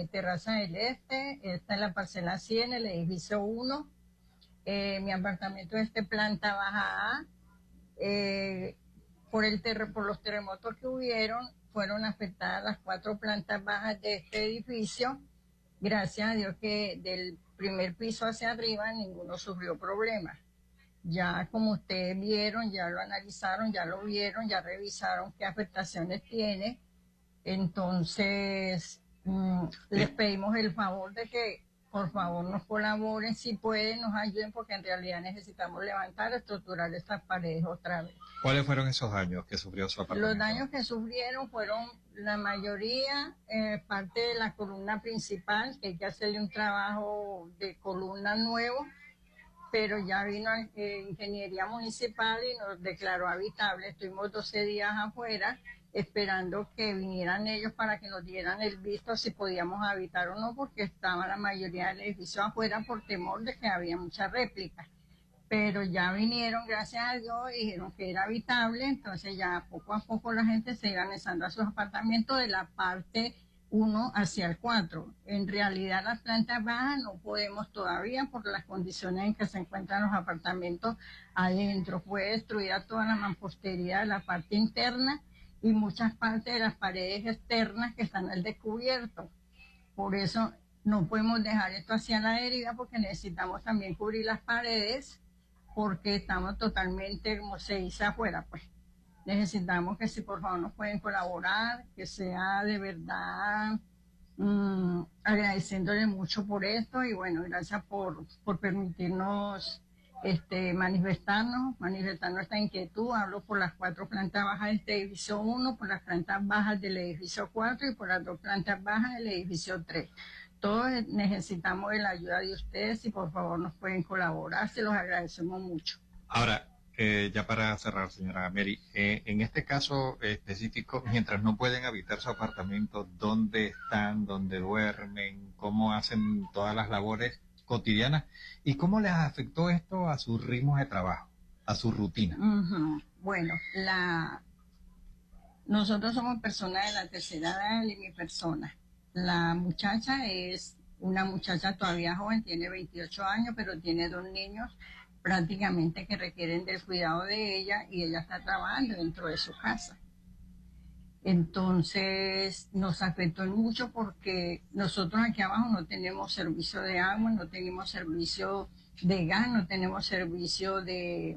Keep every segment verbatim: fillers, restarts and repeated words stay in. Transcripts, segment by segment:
en Terraza del Este, está en la parcela cien, el edificio uno. Eh, mi apartamento es de planta baja A. Eh, por, el ter por los terremotos que hubieron, fueron afectadas las cuatro plantas bajas de este edificio. Gracias a Dios que del primer piso hacia arriba ninguno sufrió problemas. Ya como ustedes vieron, ya lo analizaron, ya lo vieron, ya revisaron qué afectaciones tiene. Entonces, mmm, les pedimos el favor de que por favor nos colaboren, si pueden, nos ayuden, porque en realidad necesitamos levantar, estructurar estas paredes otra vez. ¿Cuáles fueron esos daños que sufrió su apartamento? Los daños que sufrieron fueron la mayoría eh, parte de la columna principal, que hay que hacerle un trabajo de columna nuevo, pero ya vino eh, Ingeniería Municipal y nos declaró habitable. Estuvimos doce días afuera esperando que vinieran ellos para que nos dieran el visto si podíamos habitar o no, porque estaba la mayoría del edificio afuera por temor de que había muchas réplicas. Pero ya vinieron, gracias a Dios, y dijeron que era habitable, entonces ya poco a poco la gente se iba anexando a sus apartamentos de la parte uno hacia el cuatro. En realidad las plantas bajas no podemos todavía por las condiciones en que se encuentran los apartamentos adentro. Fue destruida toda la mampostería de la parte interna y muchas partes de las paredes externas que están al descubierto. Por eso no podemos dejar esto hacia la deriva, porque necesitamos también cubrir las paredes, porque estamos totalmente, como se dice, afuera, pues. Necesitamos que si por favor nos pueden colaborar, que sea de verdad, mmm, agradeciéndole mucho por esto, y bueno, gracias por, por permitirnos este, manifestarnos, manifestar nuestra inquietud. Hablo por las cuatro plantas bajas de este edificio uno, por las plantas bajas del edificio cuatro y por las dos plantas bajas del edificio tres. Todos necesitamos de la ayuda de ustedes y por favor nos pueden colaborar, se los agradecemos mucho. Ahora, eh, ya para cerrar, señora Mary, eh, en este caso específico, mientras no pueden habitar su apartamento, ¿dónde están? ¿Dónde duermen? ¿Cómo hacen todas las labores cotidianas? ¿Y cómo les afectó esto a sus ritmos de trabajo, a su rutina? Uh-huh. Bueno, la... nosotros somos personas de la tercera edad y mi persona. La muchacha es una muchacha todavía joven, tiene veintiocho años, pero tiene dos niños prácticamente que requieren del cuidado de ella, y ella está trabajando dentro de su casa. Entonces nos afectó mucho porque nosotros aquí abajo no tenemos servicio de agua, no tenemos servicio de gas, no tenemos servicio de,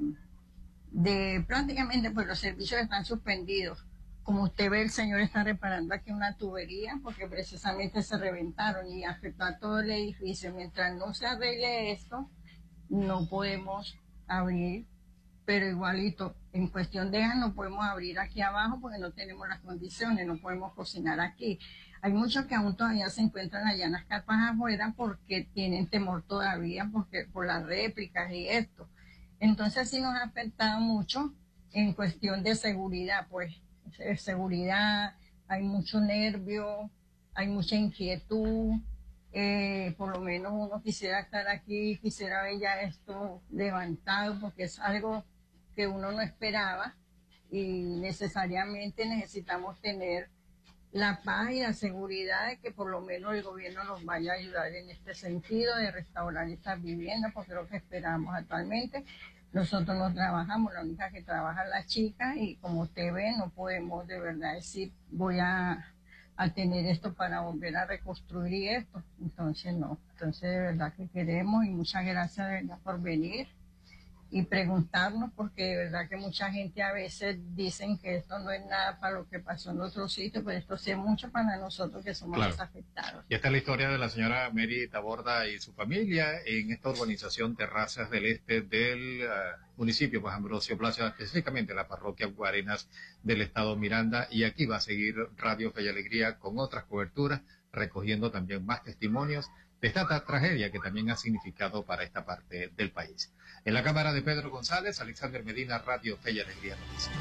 de prácticamente pues los servicios están suspendidos. Como usted ve, el señor está reparando aquí una tubería porque precisamente se reventaron y afectó a todo el edificio. Mientras no se arregle esto, no podemos abrir, pero igualito, en cuestión de gas no podemos abrir aquí abajo porque no tenemos las condiciones, no podemos cocinar aquí. Hay muchos que aún todavía se encuentran allá en las carpas afuera porque tienen temor todavía porque por las réplicas y esto. Entonces sí nos ha afectado mucho en cuestión de seguridad, pues. Seguridad, hay mucho nervio, hay mucha inquietud, eh, por lo menos uno quisiera estar aquí, quisiera ver ya esto levantado, porque es algo que uno no esperaba y necesariamente necesitamos tener la paz y la seguridad de que por lo menos el gobierno nos vaya a ayudar en este sentido de restaurar estas viviendas, porque es lo que esperamos actualmente. Nosotros no trabajamos, la única que trabaja es la chica, y como usted ve, no podemos de verdad decir, voy a, a tener esto para volver a reconstruir esto. Entonces, no. Entonces, de verdad que queremos, y muchas gracias de verdad por venir y preguntarnos, porque de verdad que mucha gente a veces dicen que esto no es nada para lo que pasó en otros sitios, pero esto sí es mucho para nosotros que somos claro. los afectados. Y esta es la historia de la señora Mary Taborda y su familia en esta urbanización Terrazas del Este del uh, municipio Juan Ambrosio Plaza, específicamente la parroquia Guarenas del estado Miranda. Y aquí va a seguir Radio Fe y Alegría con otras coberturas, recogiendo también más testimonios de esta tragedia que también ha significado para esta parte del país. En la cámara de Pedro González, Alexander Medina, Radio Fe y Alegría Noticias.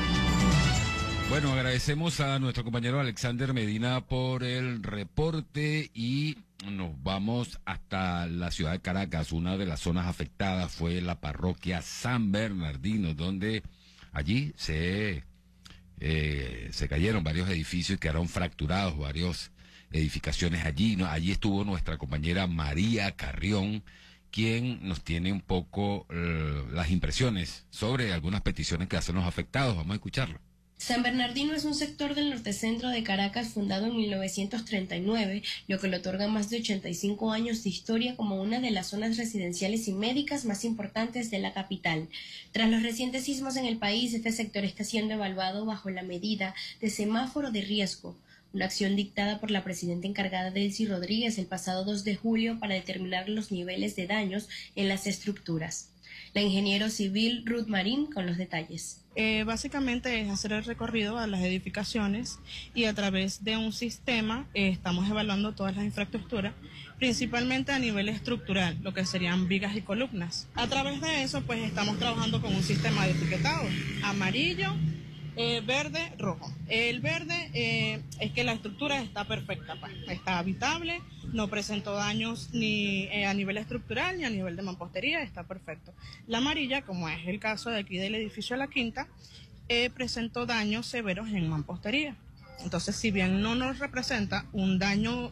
Bueno, agradecemos a nuestro compañero Alexander Medina por el reporte y nos vamos hasta la ciudad de Caracas. Una de las zonas afectadas fue la parroquia San Bernardino, donde allí se, eh, se cayeron varios edificios y quedaron fracturados varios edificaciones allí, ¿no? Allí estuvo nuestra compañera María Carrión, quien nos tiene un poco eh, las impresiones sobre algunas peticiones que hacen los afectados. Vamos a escucharlo. San Bernardino es un sector del norte-centro de Caracas fundado en mil novecientos treinta y nueve, lo que le otorga más de ochenta y cinco años de historia como una de las zonas residenciales y médicas más importantes de la capital. Tras los recientes sismos en el país, este sector está siendo evaluado bajo la medida de semáforo de riesgo, una acción dictada por la presidenta encargada Delcy Rodríguez el pasado dos de julio para determinar los niveles de daños en las estructuras. La ingeniero civil Ruth Marín con los detalles. Eh, básicamente es hacer el recorrido a las edificaciones y a través de un sistema eh, estamos evaluando todas las infraestructuras, principalmente a nivel estructural, lo que serían vigas y columnas. A través de eso, pues estamos trabajando con un sistema de etiquetado, amarillo, eh, verde, rojo. El verde eh, es que la estructura está perfecta, pues, está habitable, no presentó daños ni eh, a nivel estructural ni a nivel de mampostería, está perfecto. La amarilla, como es el caso de aquí del edificio La Quinta, eh, presentó daños severos en mampostería. Entonces, si bien no nos representa un daño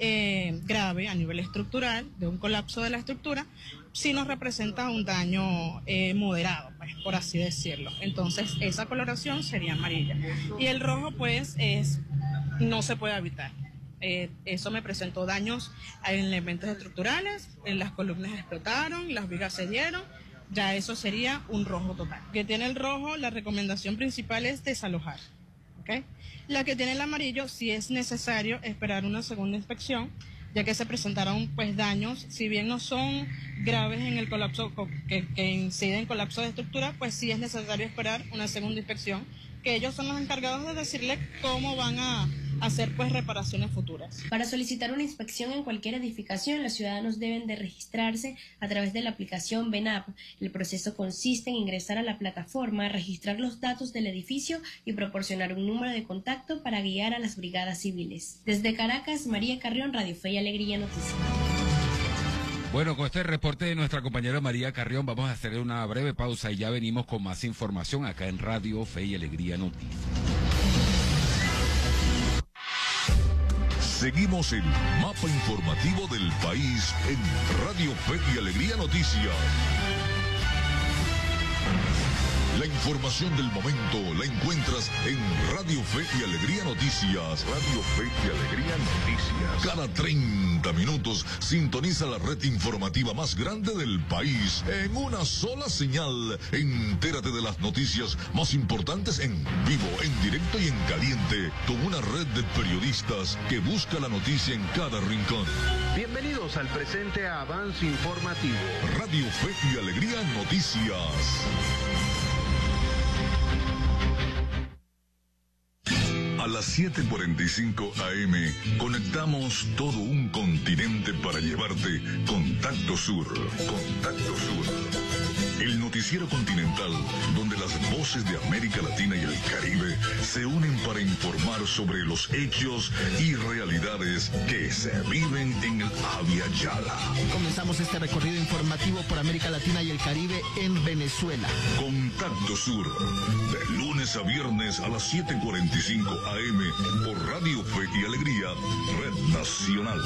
eh, grave a nivel estructural, de un colapso de la estructura, sí nos representa un daño eh, moderado, pues, por así decirlo. Entonces, esa coloración sería amarilla. Y el rojo, pues, es no se puede habitar. Eh, eso me presentó daños en elementos estructurales, en las columnas explotaron, las vigas se dieron, ya eso sería un rojo total. Que tiene el rojo, la recomendación principal es desalojar, ¿okay? La que tiene el amarillo, si es necesario esperar una segunda inspección, ya que se presentaron pues daños, si bien no son graves en el colapso, que, que inciden en colapso de estructura, pues sí es necesario esperar una segunda inspección, que ellos son los encargados de decirle cómo van a hacer pues reparaciones futuras. Para solicitar una inspección en cualquier edificación, los ciudadanos deben de registrarse a través de la aplicación VENAP. El proceso consiste en ingresar a la plataforma, registrar los datos del edificio y proporcionar un número de contacto para guiar a las brigadas civiles. Desde Caracas, María Carrión, Radio Fe y Alegría Noticias. Bueno, con este reporte de nuestra compañera María Carrión vamos a hacer una breve pausa y ya venimos con más información acá en Radio Fe y Alegría Noticias. Seguimos el mapa informativo del país en Radio Fe y Alegría Noticias. La información del momento la encuentras en Radio Fe y Alegría Noticias. Radio Fe y Alegría Noticias. Cada treinta minutos sintoniza la red informativa más grande del país en una sola señal. Entérate de las noticias más importantes en vivo, en directo y en caliente, con una red de periodistas que busca la noticia en cada rincón. Bienvenidos al presente avance informativo. Radio Fe y Alegría Noticias. A las siete cuarenta y cinco A M conectamos todo un continente para llevarte Contacto Sur. Contacto Sur. El noticiero continental donde las voces de América Latina y el Caribe se unen para informar sobre los hechos y realidades que se viven en el Abya Yala. Comenzamos este recorrido informativo por América Latina y el Caribe en Venezuela. Contacto Sur, de lunes a viernes a las siete cuarenta y cinco A M por Radio Fe y Alegría, Red Nacional.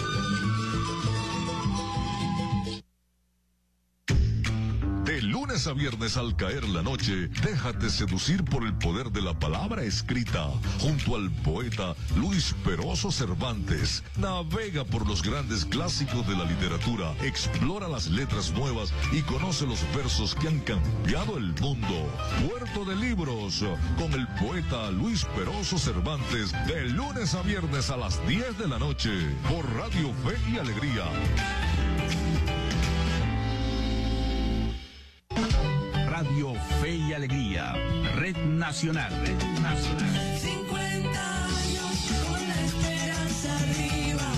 De lunes a viernes al caer la noche, déjate seducir por el poder de la palabra escrita. Junto al poeta Luis Peroso Cervantes, navega por los grandes clásicos de la literatura, explora las letras nuevas y conoce los versos que han cambiado el mundo. Puerto de Libros, con el poeta Luis Peroso Cervantes, de lunes a viernes a las diez de la noche, por Radio Fe y Alegría. Radio Fe y Alegría, Red Nacional, Red Nacional. cincuenta años con la esperanza arriba.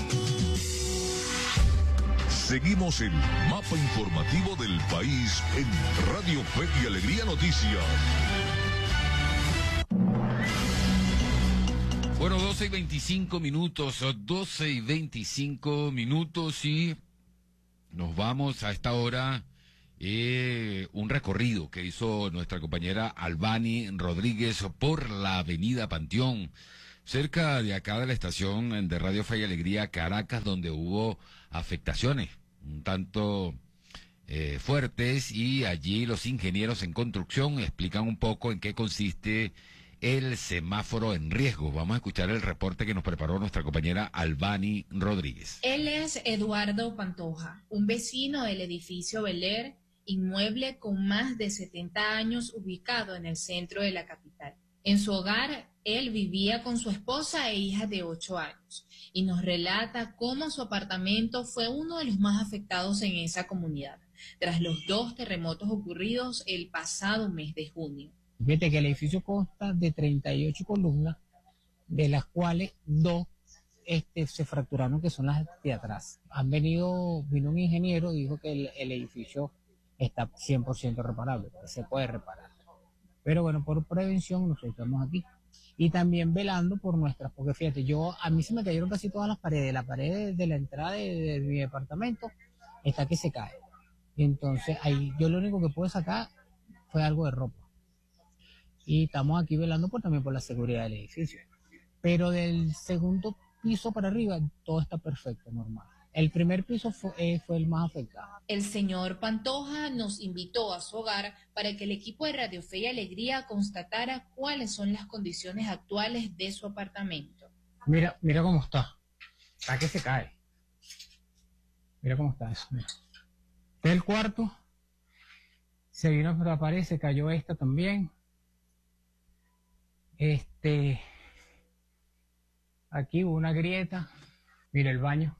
Seguimos el mapa informativo del país en Radio Fe y Alegría Noticias. Bueno, doce y veinticinco minutos, doce y veinticinco minutos y nos vamos a esta hora. Eh, un recorrido que hizo nuestra compañera Albany Rodríguez por la avenida Panteón. cerca de acá de la estación de Radio Fe y Alegría, Caracas, donde hubo afectaciones un tanto eh, fuertes, y allí los ingenieros en construcción explican un poco en qué consiste el semáforo en riesgo. Vamos a escuchar el reporte que nos preparó nuestra compañera Albani Rodríguez. Él es Eduardo Pantoja, un vecino del edificio Bel Air, inmueble con más de setenta años ubicado en el centro de la capital. En su hogar, él vivía con su esposa e hija de ocho años y nos relata cómo su apartamento fue uno de los más afectados en esa comunidad, tras los dos terremotos ocurridos el pasado mes de junio. Fíjate que el edificio consta de treinta y ocho columnas, de las cuales dos este, se fracturaron, que son las de atrás. Han venido, vino un ingeniero y dijo que el, el edificio está cien por ciento reparable, que se puede reparar. Pero bueno, por prevención nosotros estamos aquí. Y también velando por nuestras, porque fíjate, yo a mí se me cayeron casi todas las paredes. La pared de, de la entrada de, de mi departamento está que se cae. Entonces ahí yo lo único que pude sacar fue algo de ropa. Y estamos aquí velando por, también por la seguridad del edificio. Pero del segundo piso para arriba todo está perfecto, normal. El primer piso fue, eh, fue el más afectado. El señor Pantoja nos invitó a su hogar para que el equipo de Radio Fe y Alegría constatara cuáles son las condiciones actuales de su apartamento. Mira, mira cómo está. Está que se cae. Mira cómo está eso. Mira. Este es el cuarto. Se vino por la pared, se cayó esta también. Este, aquí hubo una grieta. Mira el baño.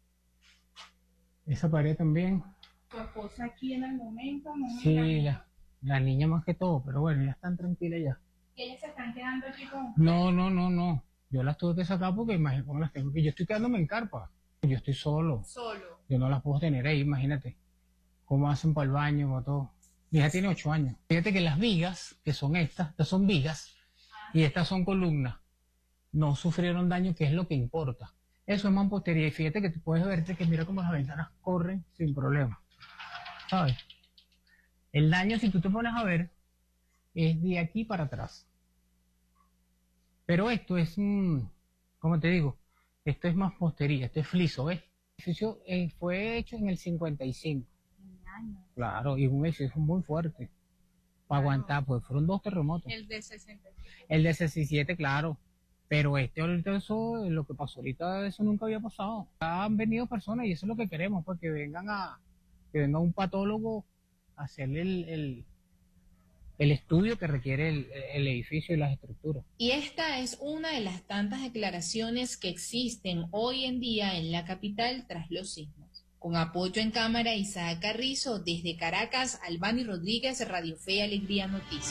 Esa pared también. ¿Tu esposa aquí en el momento? No me Sí, la, la niña más que todo, pero bueno, ya están tranquilas ya. ¿Y ellas se están quedando aquí con usted? No, no, no, no. Yo las tuve que sacar porque imagínate cómo las tengo que. Yo estoy quedándome en carpa. Yo estoy solo. Solo. Yo no las puedo tener ahí, imagínate. Cómo hacen para el baño, para todo. Mi hija tiene ocho años. Fíjate que las vigas, que son estas, estas son vigas, y estas son columnas, no sufrieron daño, que es lo que importa. Eso es mampostería, y fíjate que tú puedes verte que mira cómo las ventanas corren sin problema, ¿sabes? El daño, si tú te pones a ver, es de aquí para atrás. Pero esto es, mmm, ¿cómo te digo? Esto es mampostería, esto es fliso, ¿ves? El edificio eh, fue hecho en el cincuenta y cinco. Claro, y un edificio muy fuerte. Para aguantar, pues fueron dos terremotos. El de sesenta y siete. El de sesenta y siete, claro. Pero este ahorita, eso, lo que pasó ahorita, eso nunca había pasado. Han venido personas y eso es lo que queremos, pues que vengan a, que venga un patólogo a hacerle el, el, el estudio que requiere el, el edificio y las estructuras. Y esta es una de las tantas declaraciones que existen hoy en día en la capital tras los sismos. Con apoyo en cámara, Isaac Carrizo, desde Caracas, Albani Rodríguez, Radio Fe y Alegría Noticias.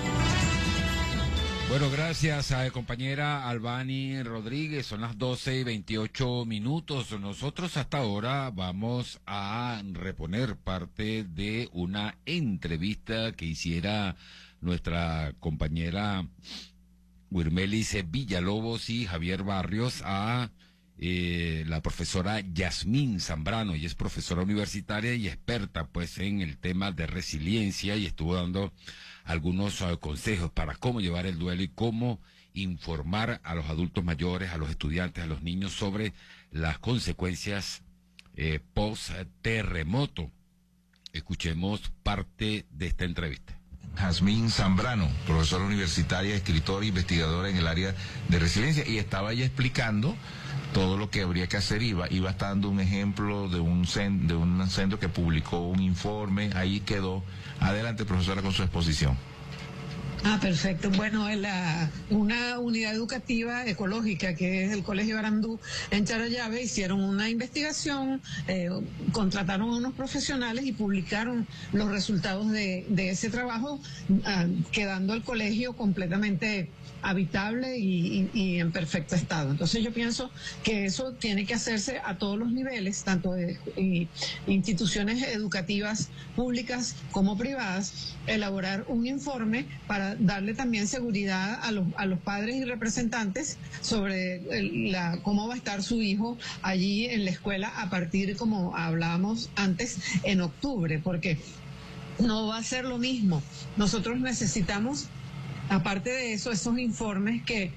Bueno, gracias a la compañera Albani Rodríguez. Son las doce y veintiocho minutos. Nosotros hasta ahora vamos a reponer parte de una entrevista que hiciera nuestra compañera Wirmelis Villalobos y Javier Barrios a eh, la profesora Yasmín Zambrano. Ella es profesora universitaria y experta pues en el tema de resiliencia, y estuvo dando algunos uh, consejos para cómo llevar el duelo y cómo informar a los adultos mayores, a los estudiantes, a los niños sobre las consecuencias eh, post-terremoto. Escuchemos parte de esta entrevista. Yasmín Zambrano, profesora universitaria, escritora e investigadora en el área de resiliencia, y estaba ella explicando todo lo que habría que hacer. Iba, iba dando un ejemplo de un, cen, de un centro que publicó un informe, ahí quedó. Adelante, profesora, con su exposición. Ah, perfecto. Bueno, la, una unidad educativa ecológica que es el Colegio Arandú en Charallave hicieron una investigación, eh, contrataron a unos profesionales y publicaron los resultados de, de ese trabajo, uh, quedando el colegio completamente habitable y, y, y en perfecto estado. Entonces yo pienso que eso tiene que hacerse a todos los niveles, tanto de y, instituciones educativas públicas como privadas, elaborar un informe para darle también seguridad a los, a los padres y representantes sobre el, la, cómo va a estar su hijo allí en la escuela a partir, como hablábamos antes, en octubre, porque no va a ser lo mismo. Nosotros necesitamos, aparte de eso, esos informes que,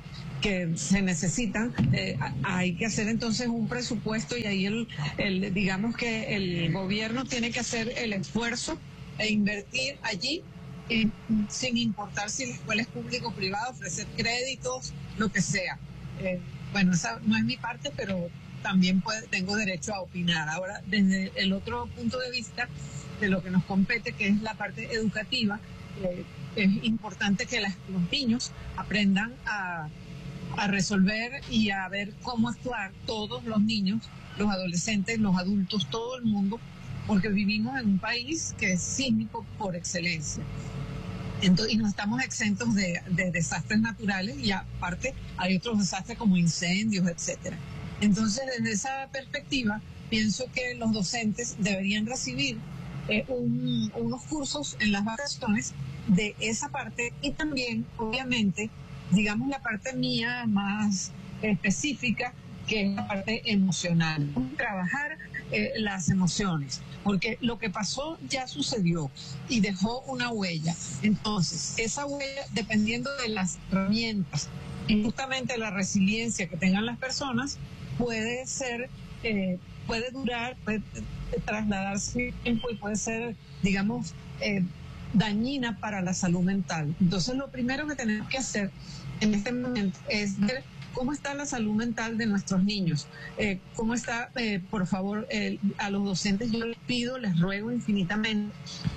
que se necesitan, eh, hay que hacer entonces un presupuesto y ahí el, el digamos que el gobierno tiene que hacer el esfuerzo e invertir allí, eh, sin importar si la escuela es pública o privada, ofrecer créditos, lo que sea. Eh, bueno, esa no es mi parte, pero también puede, tengo derecho a opinar. Ahora, desde el otro punto de vista de lo que nos compete, que es la parte educativa, eh, es importante que las, los niños aprendan a, a resolver y a ver cómo actuar, todos los niños, los adolescentes, los adultos, todo el mundo, porque vivimos en un país que es sísmico por excelencia. Entonces, y no estamos exentos de, de desastres naturales, y aparte hay otros desastres como incendios, etcétera. Entonces, desde esa perspectiva, pienso que los docentes deberían recibir eh, un, unos cursos en las vacaciones de esa parte, y también, obviamente, digamos la parte mía más específica, que es la parte emocional. Trabajar eh, las emociones, porque lo que pasó ya sucedió y dejó una huella. Entonces, esa huella, dependiendo de las herramientas y justamente la resiliencia que tengan las personas, puede ser, eh, puede durar, puede trasladarse tiempo y puede ser, digamos, eh, dañina para la salud mental. Entonces, lo primero que tenemos que hacer en este momento es ver cómo está la salud mental de nuestros niños, eh, cómo está, eh, por favor, eh, a los docentes yo les pido, les ruego infinitamente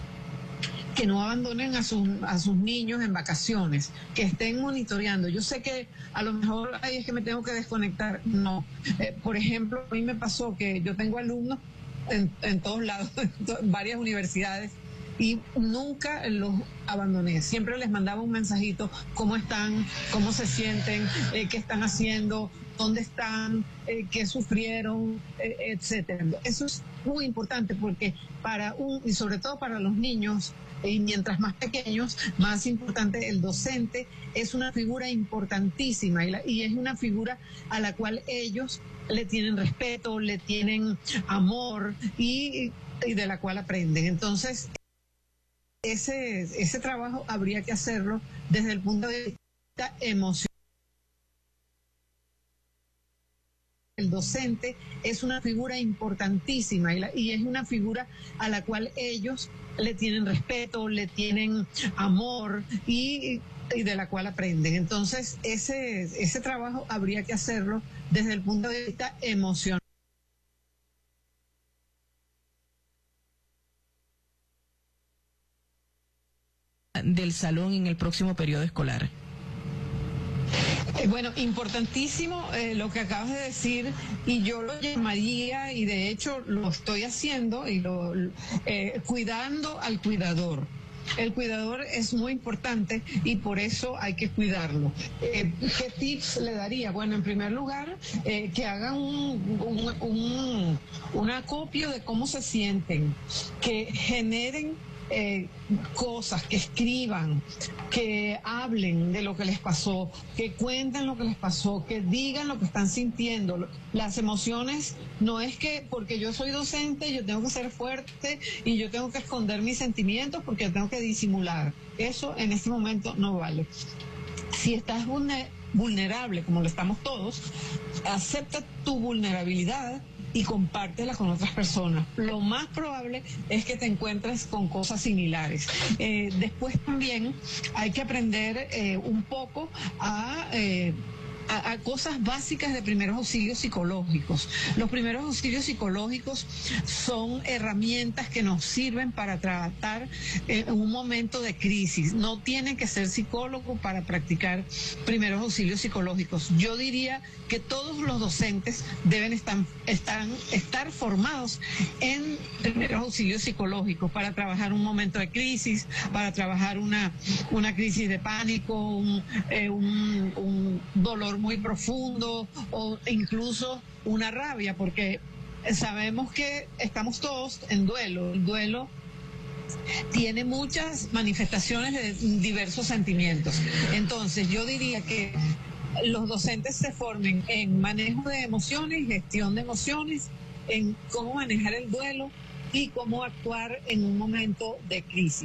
que no abandonen a sus, a sus niños en vacaciones, que estén monitoreando. Yo sé que a lo mejor ay, es que me tengo que desconectar. No. Eh, por ejemplo, a mí me pasó que yo tengo alumnos en, en todos lados, en varias universidades, y nunca los abandoné. Siempre les mandaba un mensajito, cómo están, cómo se sienten, eh, qué están haciendo, dónde están, eh, qué sufrieron, eh, etcétera. Eso es muy importante porque para un, y sobre todo para los niños, y mientras más pequeños, más importante, el docente es una figura importantísima y, la, y es una figura a la cual ellos le tienen respeto, le tienen amor y, y de la cual aprenden. Entonces, ese, ese trabajo habría que hacerlo desde el punto de vista emocional. El docente es una figura importantísima y, la, y es una figura a la cual ellos le tienen respeto, le tienen amor y, y de la cual aprenden. Entonces, ese, ese trabajo habría que hacerlo desde el punto de vista emocional. Del salón en el próximo periodo escolar. Eh, bueno, importantísimo eh, lo que acabas de decir, y yo lo llamaría, y de hecho lo estoy haciendo, y lo eh, cuidando al cuidador. El cuidador es muy importante y por eso hay que cuidarlo. Eh, ¿Qué tips le daría? Bueno, en primer lugar, eh, que hagan un, un, un, un acopio de cómo se sienten, que generen Eh, cosas, que escriban, que hablen de lo que les pasó, que cuenten lo que les pasó, que digan lo que están sintiendo. Las emociones no es que porque yo soy docente yo tengo que ser fuerte y yo tengo que esconder mis sentimientos porque yo tengo que disimular. Eso en este momento no vale. Si estás vulnerable, como lo estamos todos, acepta tu vulnerabilidad y compártela con otras personas. Lo más probable es que te encuentres con cosas similares. Eh, después también hay que aprender eh, un poco a... Eh, A, a cosas básicas de primeros auxilios psicológicos. Los primeros auxilios psicológicos son herramientas que nos sirven para tratar en un momento de crisis. No tienen que ser psicólogos para practicar primeros auxilios psicológicos. Yo diría que todos los docentes deben estar, estar, estar formados en primeros auxilios psicológicos para trabajar un momento de crisis, para trabajar una, una crisis de pánico, un, eh, un, un dolor muy profundo o incluso una rabia, porque sabemos que estamos todos en duelo. El duelo tiene muchas manifestaciones de diversos sentimientos. Entonces yo diría que los docentes se formen en manejo de emociones, gestión de emociones, en cómo manejar el duelo y cómo actuar en un momento de crisis.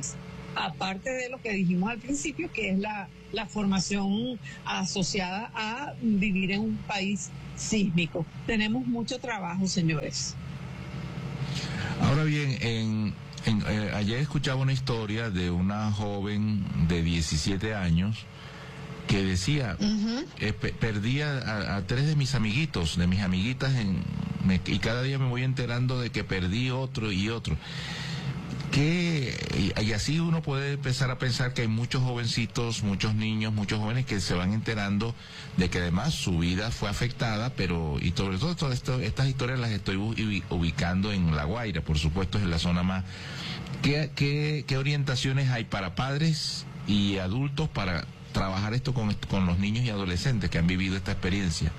aparte de lo que dijimos al principio, que es la, la formación asociada a vivir en un país sísmico. Tenemos mucho trabajo, señores. Ahora bien, en, en, eh, ayer escuchaba una historia de una joven de diecisiete años que decía, uh-huh. eh, pe perdí a, a tres de mis amiguitos, de mis amiguitas, en, me, y cada día me voy enterando de que perdí otro y otro. Que, y, y así uno puede empezar a pensar que hay muchos jovencitos, muchos niños, muchos jóvenes que se van enterando de que además su vida fue afectada, pero, y sobre todo, todo esto, estas historias las estoy ubicando en La Guaira, por supuesto, es la zona más. ¿Qué, qué, qué orientaciones hay para padres y adultos para trabajar esto con, con los niños y adolescentes que han vivido esta experiencia?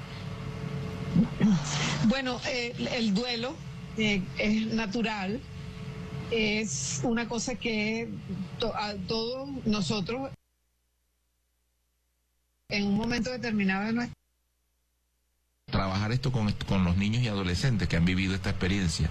Bueno, eh, el duelo eh, es natural. Es una cosa que to, a todos nosotros en un momento determinado de nuestra... Trabajar esto con, con los niños y adolescentes que han vivido esta experiencia.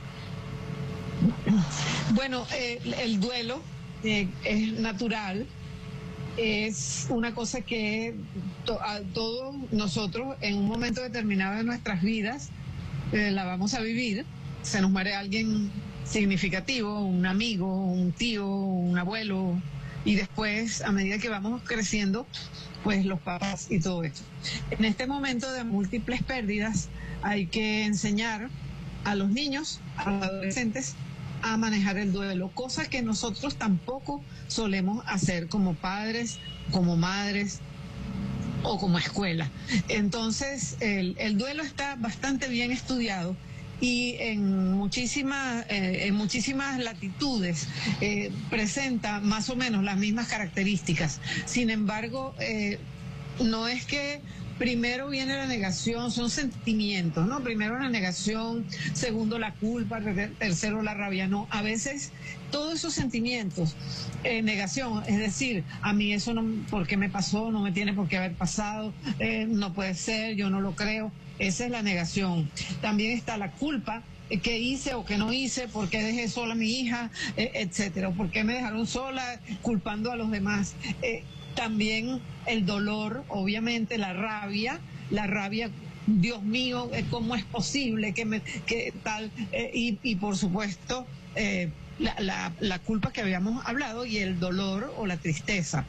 Bueno, eh, el duelo eh, es natural. Es una cosa que to, a todos nosotros en un momento determinado de nuestras vidas eh, la vamos a vivir. Se nos muere alguien significativo, un amigo, un tío, un abuelo, y después, a medida que vamos creciendo, pues los papás y todo esto. En este momento de múltiples pérdidas hay que enseñar a los niños, a los adolescentes, a manejar el duelo, cosa que nosotros tampoco solemos hacer como padres, como madres o como escuela. Entonces, el, el duelo está bastante bien estudiado y en muchísimas, eh, en muchísimas latitudes eh, presenta más o menos las mismas características. Sin embargo, eh, no es que primero viene la negación, son sentimientos, ¿no? Primero la negación, segundo la culpa, tercero la rabia, no. A veces todos esos sentimientos, eh, negación, es decir, a mí eso no, ¿por qué me pasó? No me tiene por qué haber pasado, eh, no puede ser, yo no lo creo. Esa es la negación. También está la culpa, eh, qué hice o qué no hice, por qué dejé sola a mi hija, eh, etcétera, por qué me dejaron sola, culpando a los demás. Eh, También el dolor, obviamente, la rabia, la rabia, Dios mío, ¿cómo es posible que me, que tal? Eh, y, y por supuesto, eh, la, la, la culpa que habíamos hablado y el dolor o la tristeza.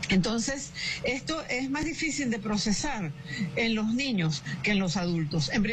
Entonces, esto es más difícil de procesar en los niños que en los adultos. En